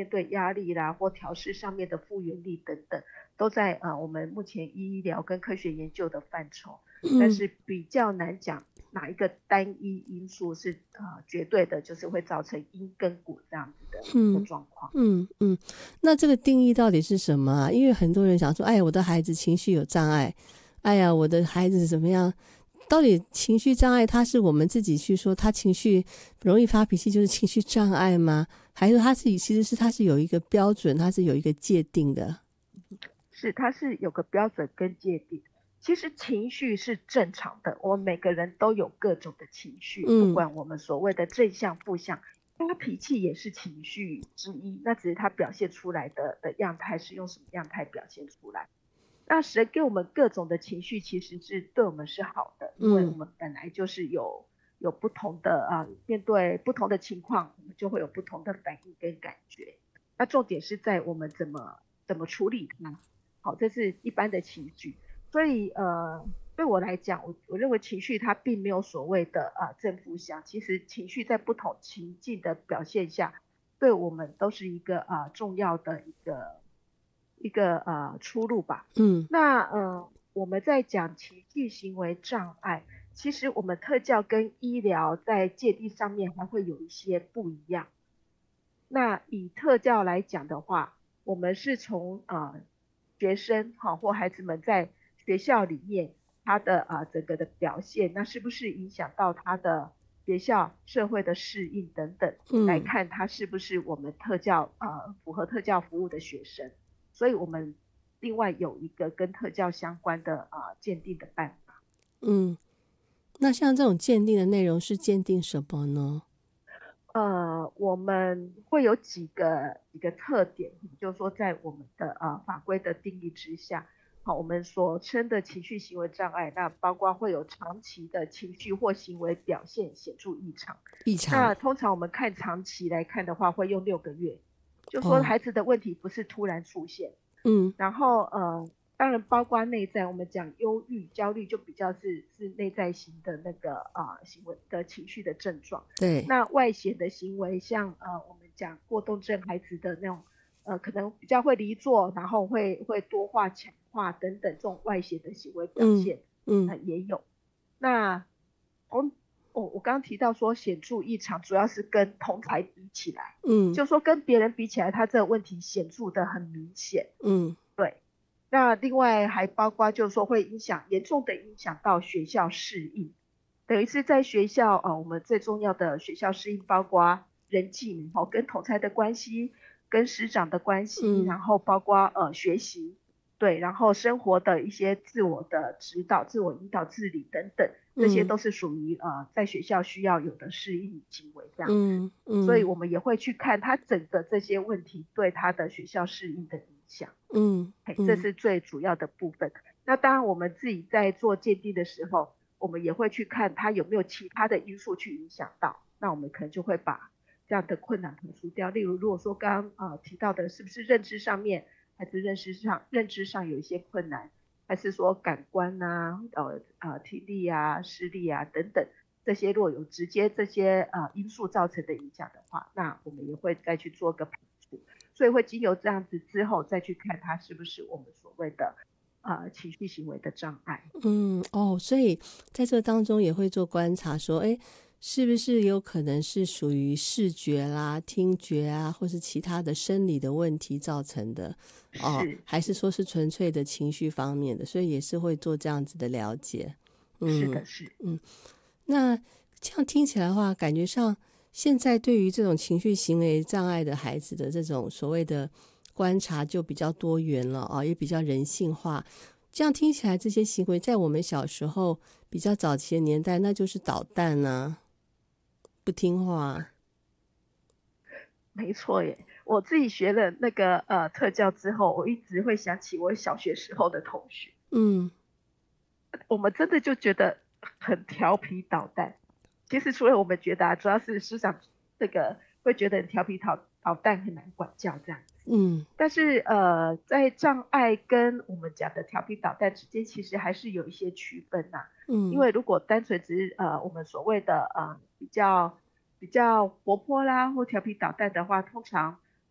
面对压力啦或调试上面的复原力等等，都在我们目前医疗跟科学研究的范畴，但嗯是比较难讲哪一个单一因素是绝对的，就是会造成因跟果这样子的一个嗯状况。 嗯，那这个定义到底是什么啊？因为很多人想说，哎，我的孩子情绪有障碍，哎呀，我的孩子怎么样？到底情绪障碍，他是我们自己去说他情绪容易发脾气就是情绪障碍吗？还是他其实是他是有一个标准，他是有一个界定的？ 是，它是有个标准跟界定。其实情绪是正常的，我们每个人都有各种的情绪，不嗯管我们所谓的正向、负向，发脾气也是情绪之一，那只是它表现出来的样态是用什么样态表现出来。那神给我们各种的情绪，其实是对我们是好的，因为我嗯们本来就是有不同的面对不同的情况，我们就会有不同的反应跟感觉。那重点是在我们怎么处理它。好，这是一般的情绪。所以对我来讲，我认为情绪它并没有所谓的正负向，其实情绪在不同情境的表现下，对我们都是一个重要的一个出路吧。 嗯那我们在讲情绪行为障碍，其实我们特教跟医疗在界定上面还会有一些不一样。那以特教来讲的话，我们是从学生或孩子们在学校里面他的整个的表现，那是不是影响到他的学校社会的适应等等，来嗯看他是不是我们特教符合特教服务的学生。所以我们另外有一个跟特教相关的鉴定的办法。 嗯，那像这种鉴定的内容是鉴定什么呢？ 我们会有几个特点，就是说在我们的法规的定义之下，好，我们所称的情绪行为障碍，那包括会有长期的情绪或行为表现显著异常。 异常那通常我们看长期来看的话，会用6个月，就说哦， 孩子的问题不是突然出现。 嗯然后当然包括内在，我们讲忧郁、焦虑就比较是内在型的那个行为的情绪的症状。 对， 那外显的行为，像我们讲过动症孩子的那种可能比较会离座，然后会多话、强化等等这种外显的行为表嗯现， 嗯也有。那我刚刚提到说显著异常，主要是跟同才比起来， 嗯就说跟别人比起来，他这个问题显著的很明显。 嗯对，那另外还包括就是说会严重的影响到学校适应，等于是在学校我们最重要的学校适应包括人际跟同才的关系，跟师长的关系， 嗯然后包括学习，对，然后生活的一些自我的指导、自我引导、自理等等，这些嗯都是属于在学校需要有的适应行为这样子。 嗯嗯所以我们也会去看他整个这些问题对他的学校适应的影响。这嗯是最主要的部分。那当然，我们自己在做鉴定的时候，我们也会去看它有没有其他的因素去影响到。那我们可能就会把这样的困难排除掉。例如，如果说刚刚提到的是不是认知上面，还是认知上有一些困难，还是说感官啊、听力啊、视力啊等等这些，若有直接这些因素造成的影响的话，那我们也会再去做个排除。所以会经由这样子之后再去看它是不是我们所谓的情绪行为的障碍。 哦，所以在这当中也会做观察，说，哎，是不是有可能是属于视觉啦、听觉啊，或是其他的生理的问题造成的？哦，还是是是说是纯粹的情绪方面的？所以也是会做这样子的了解。嗯是的是。 嗯，那这样听起来的话，感觉上现在对于这种情绪行为障碍的孩子的这种所谓的观察就比较多元了啊，也比较人性化。这样听起来，这些行为在我们小时候比较早期的年代，那就是捣蛋啊，不听话。 没错耶。我自己学了那个特教之后，我一直会想起我小学时候的同学， 嗯我们真的就觉得很调皮捣蛋。其实除了我们觉得主要是师长这个会觉得很调皮捣蛋很难管教这样。 嗯但是在障碍跟我们讲的调皮捣蛋之间，其实还是有一些区分呐、因嗯为如果单纯只是我们所谓的比较活泼啦或调皮捣蛋的话，通常